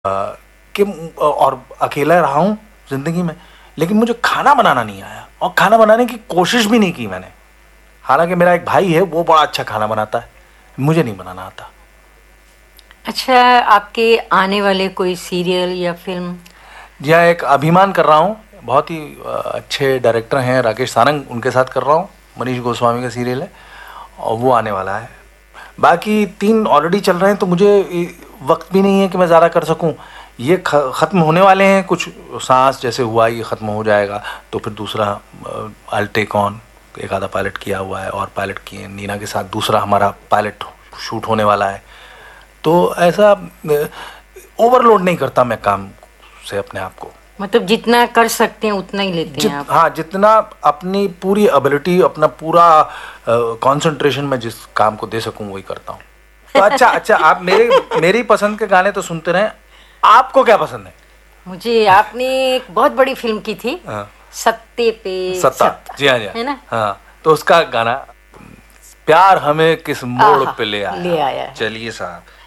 कि और अकेला रहा हूँ ज़िंदगी में, लेकिन मुझे खाना बनाना नहीं आया और खाना बनाने की कोशिश भी नहीं की मैंने। हालांकि मेरा एक भाई है, वो बड़ा अच्छा खाना बनाता है, मुझे नहीं बनाना आता। अच्छा, आपके आने वाले कोई सीरियल या फिल्म? जी हाँ, एक अभिमान कर रहा हूँ, बहुत ही अच्छे डायरेक्टर हैं राकेश सारंग, उनके साथ कर रहा हूँ। मनीष गोस्वामी का सीरियल है और वो आने वाला है। बाकी 3 ऑलरेडी चल रहे हैं, तो मुझे वक्त भी नहीं है कि मैं ज़्यादा कर सकूं। ये ख़त्म होने वाले हैं, कुछ सांस जैसे हुआ ये ख़त्म हो जाएगा तो फिर दूसरा आई टेक ऑन, एक आधा पायलट किया हुआ है और पायलट किए नीना के साथ, दूसरा हमारा पायलट शूट होने वाला है। तो ऐसा ओवरलोड नहीं करता मैं काम से अपने आप को। मतलब जितना कर सकते हैं उतना ही लेते हैं आप? हाँ, जितना अपनी पूरी एबिलिटी, अपना पूरा कंसंट्रेशन मैं जिस काम को दे सकूं वही करता हूँ। तो अच्छा, आप मेरी पसंद के गाने तो सुनते रहें। आपको क्या पसंद है? मुझे आपने एक बहुत बड़ी फिल्म की थी, सत्ते पे सत्ता। जी हाँ, है ना? हाँ, तो उसका गाना प्यार हमें किस मोड़ पे ले आया। ले आया है। चलिए साहब।